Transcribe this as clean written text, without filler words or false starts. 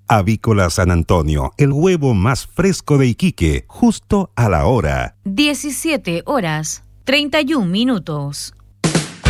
Avícola San Antonio, el huevo más fresco de Iquique, justo a la hora. 17 horas, 31 minutos.